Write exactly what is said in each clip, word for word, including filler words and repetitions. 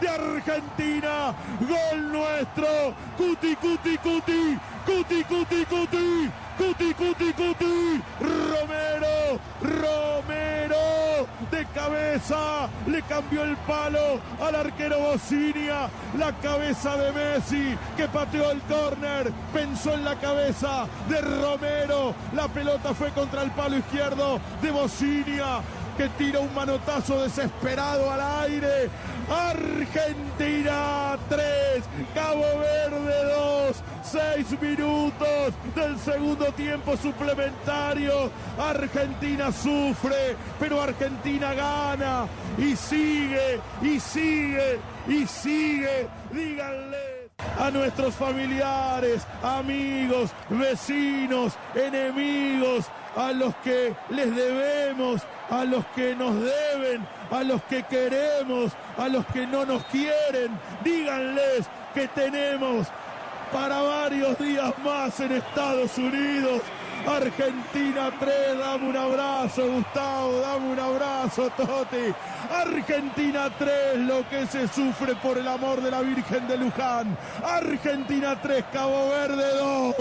de Argentina. Gol nuestro. Cuti, cuti, cuti. Cuti, cuti, cuti. Cuti, cuti, cuti. Romero. Romero. De cabeza. Le cambió el palo al arquero Bocinia. La cabeza de Messi, que pateó el córner. Pensó en la cabeza de Romero. La pelota fue contra el palo izquierdo de Bocinia, que tira un manotazo desesperado al aire. Argentina tres, Cabo Verde dos, seis minutos del segundo tiempo suplementario. Argentina sufre, pero Argentina gana y sigue, y sigue, y sigue. Díganle a nuestros familiares, amigos, vecinos, enemigos, a los que les debemos, a los que nos deben, a los que queremos, a los que no nos quieren, díganles que tenemos para varios días más en Estados Unidos. Argentina tres, dame un abrazo, Gustavo, dame un abrazo, Totti. Argentina tres, lo que se sufre por el amor de la Virgen de Luján. Argentina tres, Cabo Verde dos.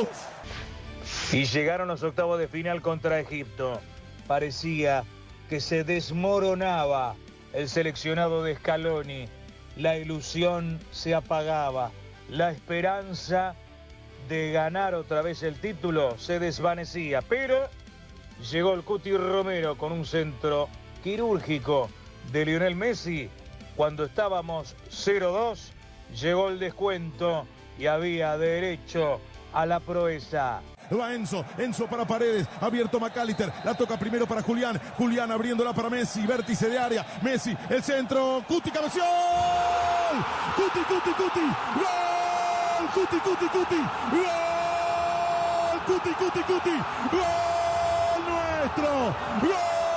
Y llegaron los octavos de final contra Egipto. Parecía que se desmoronaba el seleccionado de Scaloni. La ilusión se apagaba. La esperanza de ganar otra vez el título se desvanecía. Pero llegó el Cuti Romero con un centro quirúrgico de Lionel Messi. Cuando estábamos cero dos, llegó el descuento y había derecho a la proeza. Va Enzo, Enzo para Paredes, abierto McAllister, la toca primero para Julián, Julián abriéndola para Messi, vértice de área, Messi, el centro, Cuti, cabeció, Cuti, Cuti, Cuti, gol, Cuti, Cuti, Cuti, gol, Cuti, Cuti, Cuti, gol nuestro, gol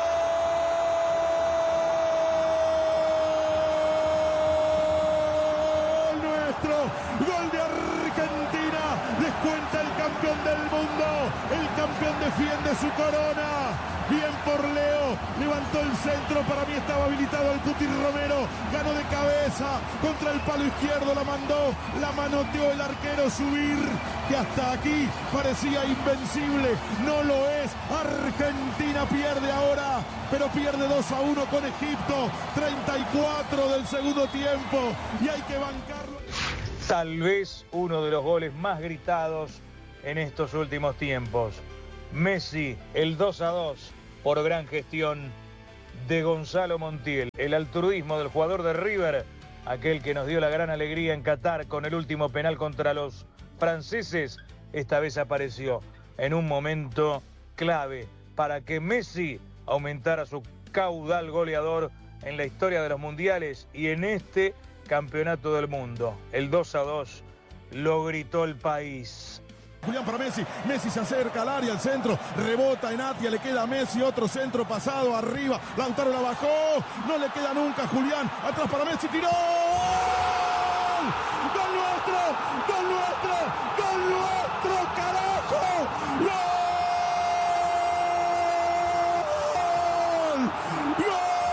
nuestro, gol de Argentina, descuenta el campeón del mundo, el campeón defiende su corona, bien por Leo, levantó el centro, para mí estaba habilitado el Cuti Romero, ganó de cabeza, contra el palo izquierdo la mandó, la manoteó el arquero Subir, que hasta aquí parecía invencible, no lo es. Argentina pierde ahora, pero pierde dos a uno con Egipto, treinta y cuatro del segundo tiempo, y hay que bancarlo. Tal vez uno de los goles más gritados en estos últimos tiempos. Messi, el dos a dos, por gran gestión de Gonzalo Montiel. El altruismo del jugador de River, aquel que nos dio la gran alegría en Qatar con el último penal contra los franceses, esta vez apareció en un momento clave para que Messi aumentara su caudal goleador en la historia de los mundiales y en este campeonato del mundo. El dos a dos lo gritó el país. Julián para Messi, Messi se acerca al área, al centro, rebota en Atia, le queda a Messi, otro centro pasado, arriba, Lautaro la bajó, no le queda nunca a Julián, atrás para Messi, tiró, ¡gol! ¡Gol nuestro! ¡Gol nuestro! ¡Gol nuestro, carajo! ¡Gol! ¡Gol!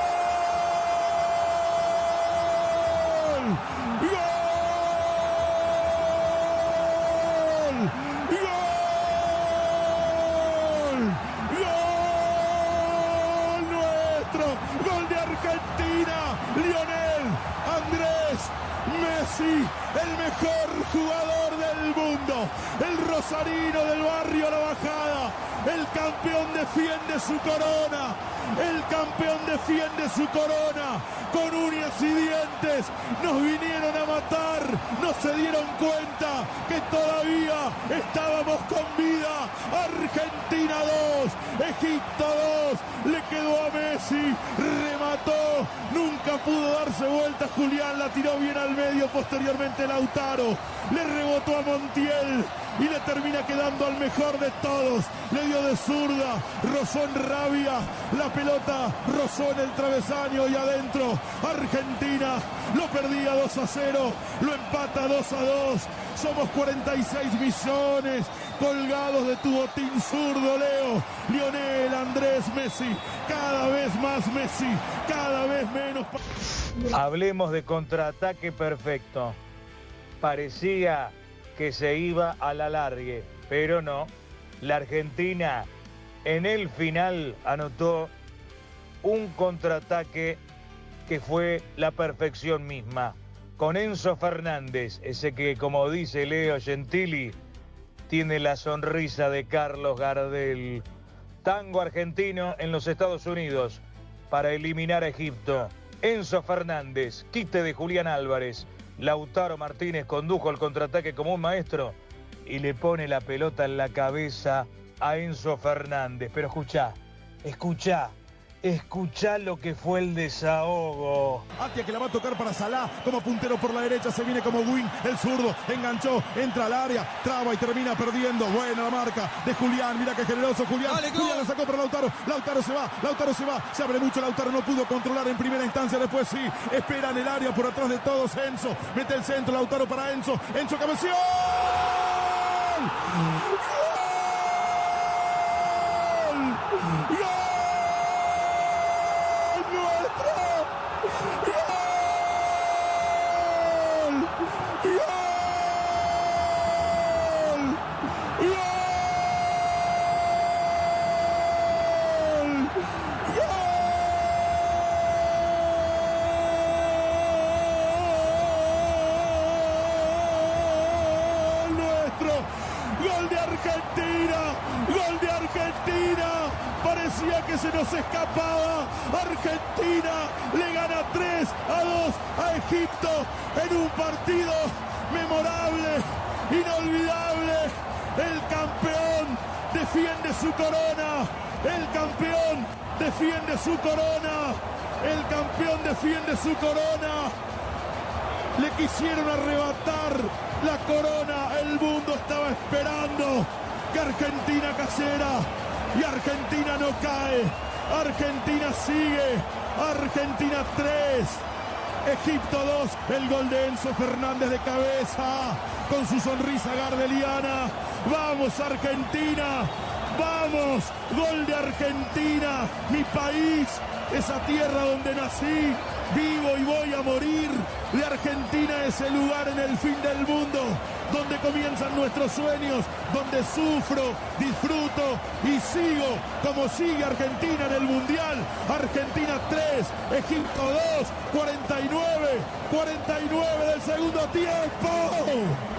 Gol de Argentina, Lionel Andrés Messi, el mejor jugador del mundo, el rosarino del barrio La Bajada, el campeón defiende su corona, el campeón defiende su corona, con uñas y dientes, nos vinieron a matar, no se dieron cuenta que todavía estábamos con vida. Argentina dos, Egipto dos, le quedó a Messi, remató, nunca pudo darse vuelta Julián, la tiró bien al medio, posteriormente Lautaro, le rebotó a Montiel y le termina quedando al mejor de todos, le dio de zurda, rozó en Rabia, la pelota rozó en el travesaño y adentro. Argentina lo perdía dos a cero, lo empata dos a dos, somos cuarenta y seis millones colgados de tu botín zurdo, Leo. Lionel Andrés Messi, cada vez más Messi, cada vez menos. Hablemos de contraataque perfecto. Parecía que se iba a la largue, pero no. La Argentina en el final anotó un contraataque que fue la perfección misma. Con Enzo Fernández, ese que, como dice Leo Gentili, tiene la sonrisa de Carlos Gardel. Tango argentino en los Estados Unidos para eliminar a Egipto. Enzo Fernández, quite de Julián Álvarez. Lautaro Martínez condujo el contraataque como un maestro y le pone la pelota en la cabeza a Enzo Fernández. Pero escuchá, escuchá, escuchá lo que fue el desahogo. Atia que la va a tocar para Salah, como puntero por la derecha, se viene como wing, el zurdo, enganchó, entra al área, traba y termina perdiendo. Buena la marca de Julián, mira qué generoso Julián. Dale, Julián la sacó para Lautaro, Lautaro se va, Lautaro se va, se abre mucho Lautaro, no pudo controlar en primera instancia, después sí, espera en el área por atrás de todos Enzo, mete el centro, Lautaro para Enzo, Enzo cabeció. ¡Gol! ¡Gol! Parecía que se nos escapaba. Argentina le gana tres a dos a Egipto en un partido memorable, inolvidable. El campeón defiende su corona. El campeón defiende su corona. El campeón defiende su corona. Le quisieron arrebatar la corona. El mundo estaba esperando que Argentina cayera. Y Argentina no cae, Argentina sigue, Argentina tres, Egipto dos, el gol de Enzo Fernández de cabeza, con su sonrisa gardeliana. ¡Vamos Argentina! ¡Vamos! Gol de Argentina, mi país, esa tierra donde nací, vivo y voy a morir. De Argentina, ese lugar en el fin del mundo, donde comienzan nuestros sueños, donde sufro, disfruto y sigo como sigue Argentina en el Mundial. Argentina tres, Egipto dos, cuarenta y nueve, cuarenta y nueve del segundo tiempo.